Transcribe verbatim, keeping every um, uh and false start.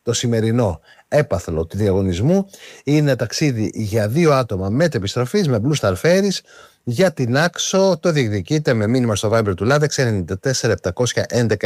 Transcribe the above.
Το σημερινό έπαθλο του διαγωνισμού είναι ταξίδι για δύο άτομα μετεπιστροφής με Blue Star Ferries για την Άξο. Το διεκδικείτε με μήνυμα στο Viber του Λάδεξ εννιά τέσσερα επτά ένα ένα